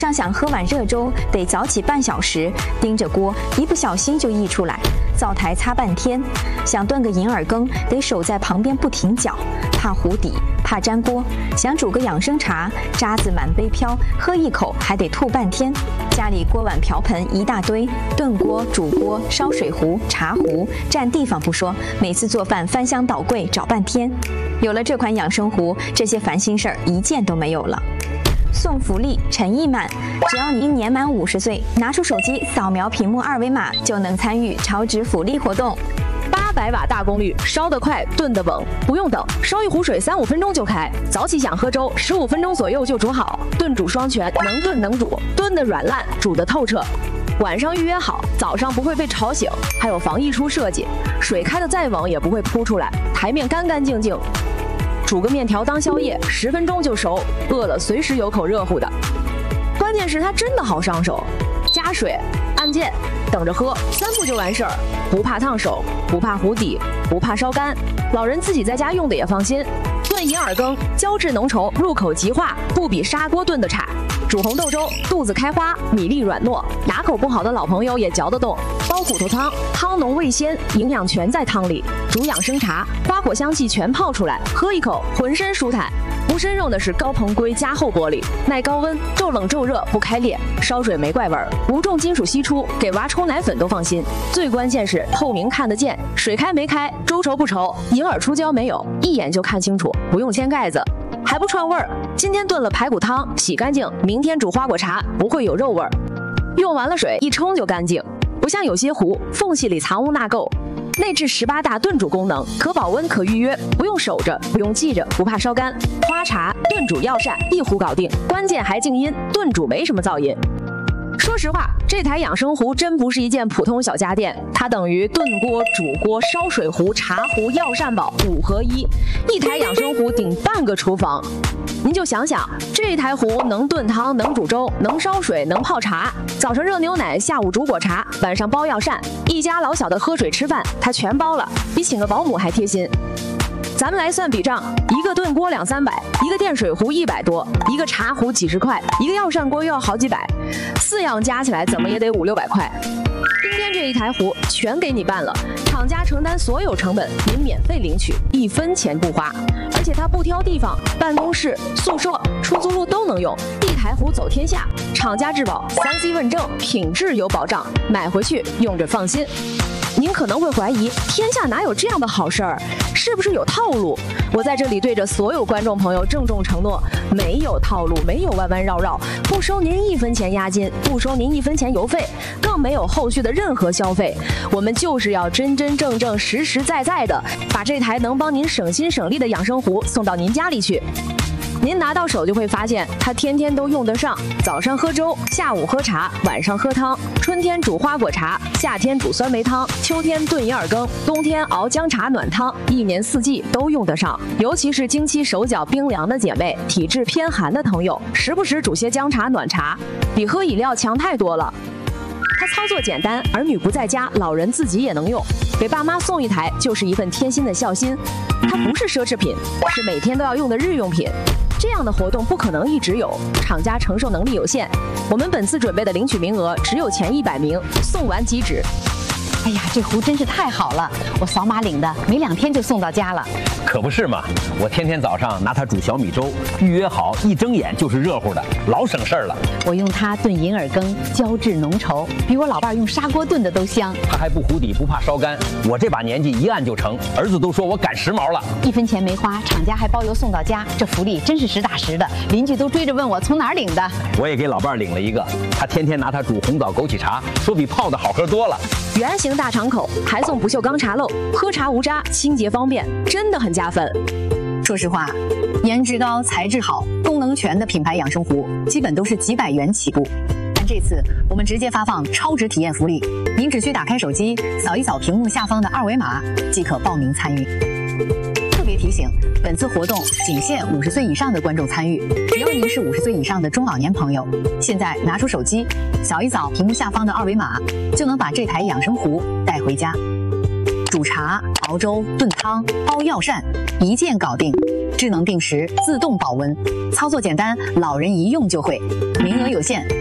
想喝碗热粥，得早起半小时，盯着锅，一不小心就溢出来，灶台擦半天。想炖个银耳羹，得守在旁边不停搅，怕糊底，怕粘锅。想煮个养生茶，渣子满杯飘，喝一口还得吐半天。家里锅碗瓢盆一大堆，炖锅、煮锅、烧水壶、茶壶，占地方不说，每次做饭翻箱倒柜找半天。有了这款养生壶，这些烦心事儿一件都没有了。送福利，诚意满！只要您年满50岁，拿出手机扫描屏幕二维码，就能参与超值福利活动。 800瓦大功率，烧得快，炖得稳，不用等，烧一壶水3-5分钟就开。早起想喝粥，15分钟左右就煮好，炖煮双全，能炖能煮，炖得软烂，煮得透彻。晚上预约好，早上不会被吵醒，还有防溢出设计，水开得再猛也不会扑出来，台面干干净净。煮个面条当宵夜，10分钟就熟，饿了随时有口热乎的。关键是它真的好上手，加水、按键、等着喝，3步就完事儿，不怕烫手，不怕糊底，不怕烧干，老人自己在家用的也放心。炖银耳羹，胶质浓稠，入口即化，不比砂锅炖的差。煮红豆粥，肚子开花，米粒软糯，牙口不好的老朋友也嚼得动。煲骨头汤，汤浓味鲜，营养全在汤里。煮养生茶，花果香气全泡出来，喝一口浑身舒坦。不慎用的是高硼硅加厚玻璃，耐高温，骤冷骤热不开裂，烧水没怪味儿，无重金属析出，给娃冲奶粉都放心。最关键是透明看得见，水开没开，粥稠不稠，银耳出胶没有，一眼就看清楚，不用掀盖子。还不串味儿，今天炖了排骨汤，洗干净，明天煮花果茶不会有肉味儿。用完了水一冲就干净，不像有些壶缝隙里藏污纳垢。内置18大炖煮功能，可保温可预约，不用守着，不用记着，不怕烧干。花茶、炖煮药膳一壶搞定，关键还静音，炖煮没什么噪音。说实话，这台养生壶真不是一件普通小家电，它等于炖锅、煮锅、烧水壶、茶壶、药膳宝5合1，一台养生壶顶半个厨房。您就想想，这台壶能炖汤，能煮粥，能烧水，能泡茶，早上热牛奶，下午煮果茶，晚上包药膳，一家老小的喝水吃饭，它全包了，比请个保姆还贴心。咱们来算笔账，一个炖锅200-300，一个电水壶100多，一个茶壶几十块，一个药膳锅又要好几百，4样加起来怎么也得500-600块。今天这一台壶全给你办了，厂家承担所有成本，您免费领取，1分钱不花。而且它不挑地方，办公室、宿舍、出租屋都能用，一台壶走天下。厂家质保，3C 问证，品质有保障，买回去用着放心。您可能会怀疑，天下哪有这样的好事儿？是不是有套路？我在这里对着所有观众朋友郑重承诺，没有套路，没有弯弯绕绕，不收您1分钱押金，不收您1分钱邮费，更没有后续的任何消费。我们就是要真真正正、实实在在的把这台能帮您省心省力的养生壶送到您家里去。您拿到手就会发现，它天天都用得上。早上喝粥，下午喝茶，晚上喝汤。春天煮花果茶，夏天煮酸梅汤，秋天炖银耳羹，冬天熬姜茶暖汤，一年四季都用得上。尤其是经期手脚冰凉的姐妹，体质偏寒的朋友，时不时煮些姜茶暖茶，比喝饮料强太多了。它操作简单，儿女不在家，老人自己也能用。给爸妈送一台就是一份贴心的孝心。它不是奢侈品，是每天都要用的日用品。这样的活动不可能一直有，厂家承受能力有限。我们本次准备的领取名额只有前100名，送完即止。 哎呀，这壶真是太好了，我扫码领的，没2天就送到家了。 可不是嘛，我天天早上拿它煮小米粥，预约好一睁眼就是热乎的，老省事儿了。 我用它炖银耳羹，胶质浓稠，比我老伴用砂锅炖的都香。 它还不糊底，不怕烧干。我这把年纪一按就成，儿子都说我赶时髦了。 1分钱没花，厂家还包邮送到家，这福利真是实打实的。邻居都追着问我从哪儿领的。 我也给老伴领了一个，他天天拿它煮红枣枸杞茶，说比泡的好喝多了。 圆形大敞口，还送不锈钢茶漏，喝茶无渣，清洁方便，真的很加分。 说实话，颜值高、材质好、功能全的品牌养生壶，基本都是几百元起步。但这次我们直接发放超值体验福利，您只需打开手机，扫一扫屏幕下方的二维码，即可报名参与。特别提醒，本次活动仅限50岁以上的观众参与，只要您是50岁以上的中老年朋友，现在拿出手机，扫一扫屏幕下方的二维码，就能把这台养生壶带回家。 煮茶、熬粥、炖汤、煲药膳，一键搞定。智能定时，自动保温，操作简单，老人一用就会。名额有限。